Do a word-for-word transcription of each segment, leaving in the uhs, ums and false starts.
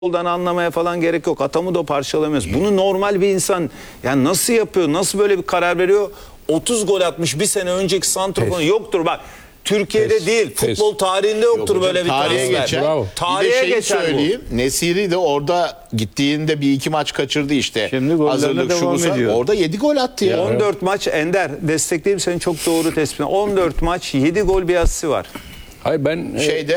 Futboldan anlamaya falan gerek yok. Atamı da parçalamıyoruz. Bunu normal bir insan yani nasıl yapıyor? Nasıl böyle bir karar veriyor? otuz gol atmış bir sene önceki santrofonu yoktur bak. Türkiye'de Pes. değil, futbol Pes. tarihinde yoktur Yok hocam, böyle bir tarihe transfer. geçer. Bravo. Bir de Tarihe şeyi geçer söyleyeyim. Nesiri de orada gittiğinde bir iki maç kaçırdı işte. Şimdi gollerine Hazırlık devam şunusu. ediyor. Orada yedi gol attı ya. on dört maç Ender destekleyeyim seni çok doğru tespit. on dört maç yedi gol bir asisti var. Hayır ben e, Şeyde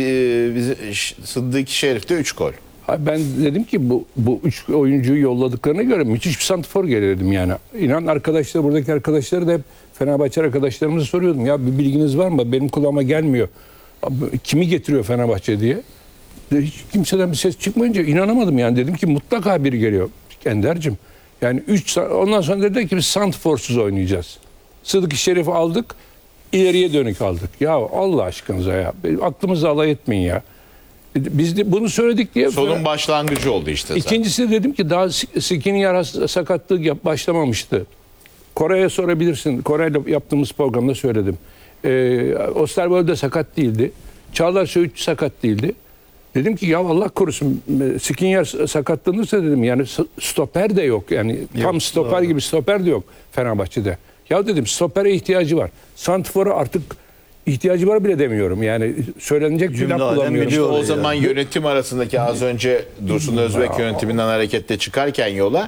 e, biz Sıddık Şerif'te üç gol. hayır, ben dedim ki bu bu üç oyuncuyu yolladıklarına göre müthiş bir santrfor gelirdim yani. İnan arkadaşlar, buradaki arkadaşları da hep Fenerbahçe arkadaşlarımıza soruyordum. Ya bir bilginiz var mı? Benim kulağıma gelmiyor. Abi, kimi getiriyor Fenerbahçe diye. Hiç kimseden bir ses çıkmayınca inanamadım yani. Dedim ki mutlaka biri geliyor. Ender'cim. Yani üç ondan sonra dediler ki biz santrforsuz oynayacağız. Sıddık Şerif'i aldık. İleriye dönük aldık. Ya Allah aşkınıza ya. Aklımızı alay etmeyin ya. Biz de bunu söyledik diye. Sonun başlangıcı oldu işte zaten. İkincisi de dedim ki daha Skriniar sakatlığı yap, başlamamıştı. Kore'ye sorabilirsin. Kore'yle yaptığımız programda söyledim. Ee, Osterwolde sakat değildi. Çağlar Söğüt sakat değildi. Dedim ki ya Allah korusun Skriniar sakatlanırsa dedim yani stoper de yok. Yani tam stoper doğru. gibi stoper de yok Fenerbahçe'de. Ya dedim stopere ihtiyacı var. Santrfor'a artık ihtiyacı var bile demiyorum. Yani söylenecek bir laf bulamıyorum. İşte o zaman yönetim arasındaki az önce Dursun Özbek yönetiminden hareketle çıkarken yola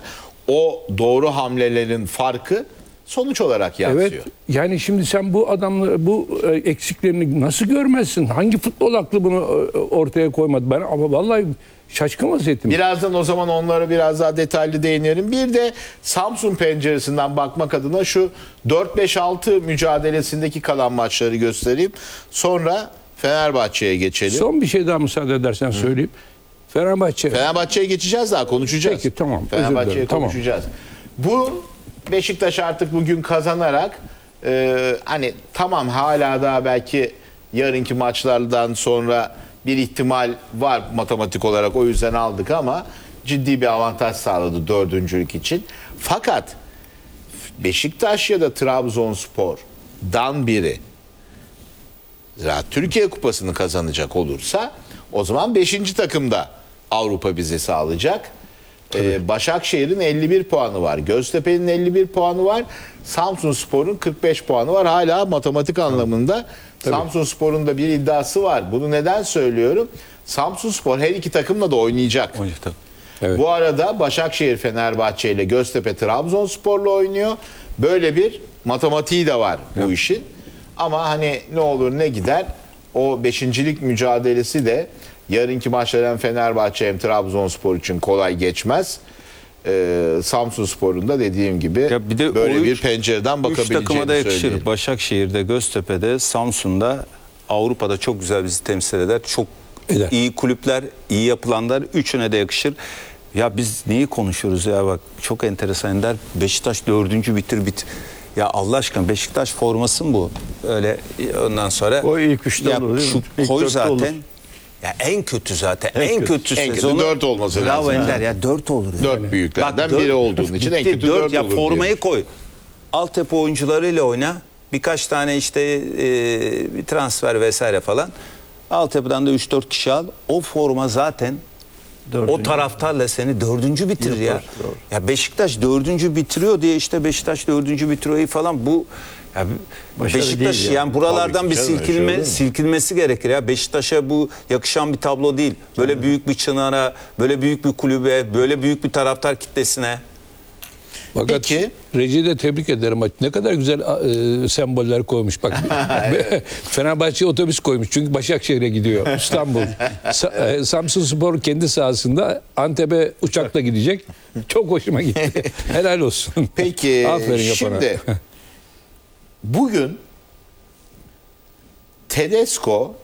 o doğru hamlelerin farkı sonuç olarak yansıyor. Evet. Yani şimdi sen bu adamla bu eksiklerini nasıl görmezsin? Hangi futbol aklı bunu ortaya koymadı? Ben ama vallahi şaşkın vaziyettim. Birazdan o zaman onlara biraz daha detaylı değinelim. Bir de Samsun penceresinden bakmak adına şu dört beş altı mücadelesindeki kalan maçları göstereyim. Sonra Fenerbahçe'ye geçelim. Son bir şey daha müsaade edersen Hı. söyleyeyim. Fenerbahçe. Fenerbahçe'ye geçeceğiz daha konuşacağız. Peki tamam. Fenerbahçe'ye konuşacağız. Tamam. Bu Beşiktaş artık bugün kazanarak e, hani tamam hala daha belki yarınki maçlardan sonra bir ihtimal var matematik olarak o yüzden aldık ama ciddi bir avantaj sağladı dördüncülük için. Fakat Beşiktaş ya da Trabzonspor'dan biri Türkiye Kupası'nı kazanacak olursa o zaman beşinci takımda Avrupa bizi sağlayacak. Ee, Başakşehir'in elli bir puanı var. Göztepe'nin elli bir puanı var. Samsunspor'un kırk beş puanı var. Hala matematik anlamında Samsunspor'un da bir iddiası var. Bunu neden söylüyorum? Samsunspor her iki takımla da oynayacak. Oynayacak. Evet. Bu arada Başakşehir Fenerbahçe ile Göztepe Trabzonspor'la oynuyor. Böyle bir matematiği de var bu evet. işin. Ama hani ne olur ne gider o beşincilik mücadelesi de yarınki maçlardan Fenerbahçe hem Trabzonspor için kolay geçmez. Ee, Samsunspor'un da dediğim gibi ya bir de böyle üç, bir pencereden bakabileceğini üç takıma da yakışır. söyleyelim. Başakşehir'de, Göztepe'de, Samsun'da, Avrupa'da çok güzel bizi temsil eder. Çok Eder. iyi kulüpler, iyi yapılanlar. Üçüne de yakışır. Ya biz neyi konuşuyoruz ya bak çok enteresan Ender. Beşiktaş dördüncü bitir bit. Ya Allah aşkına Beşiktaş forması mı bu? Öyle ondan sonra. O ilk üçte ya olur değil mi? şu İlk koy dörtte zaten. olur. Ya en kötü zaten. En, En kötü, kötü. En kötü sezonu. dört olması Bravo lazım. Ender ya dört olur. Yani. Dört büyüklerden Bak, biri olduğun için en kötü dört ya olur formayı diyor. koy. Altyapı oyuncularıyla oyna. Birkaç tane işte e, bir transfer vesaire falan. Altyapıdan da üç dört kişi al. O forma zaten dördüncü. O taraftarla seni dördüncü bitirir ya. Doğru. Ya Beşiktaş dördüncü bitiriyor diye işte Beşiktaş dördüncü bitiriyor falan bu ya Başarı Beşiktaş değil ya. yani buralardan Tabii bir ki canım, öyle şey silkilme olur mu? silkilmesi gerekir ya. Beşiktaş'a bu yakışan bir tablo değil. Böyle Tabii. büyük bir çınara, böyle büyük bir kulübe, böyle büyük bir taraftar kitlesine. Fakat Peki. Reci'yi de tebrik ederim. Ne kadar güzel e, semboller koymuş. Bak Fenerbahçe otobüs koymuş. Çünkü Başakşehir'e gidiyor. İstanbul. Sa- e, Samsunspor kendi sahasında Antep'e uçakla gidecek. Çok hoşuma gitti. Helal olsun. Peki Aferin yapana. şimdi bugün Tedesco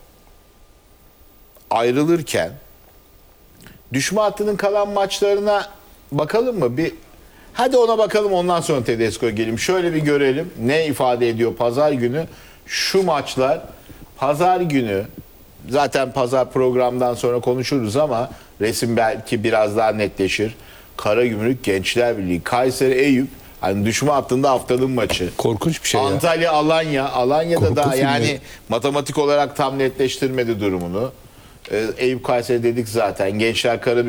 ayrılırken düşme hattının kalan maçlarına bakalım mı? Bir hadi ona bakalım ondan sonra Tedesco'ya gelelim. Şöyle bir görelim ne ifade ediyor pazar günü. Şu maçlar pazar günü zaten pazar programdan sonra konuşuruz ama resim belki biraz daha netleşir. Karagümrük Gençler Birliği, Kayseri Eyüp hani düşme hattında haftanın maçı. Korkunç bir şey ya. Antalya Alanya, Alanya'da Korkunç da bir yani şey. matematik olarak tam netleştirmedi durumunu. Ee, Eyüp Kayseri dedik zaten. Gençler Karabük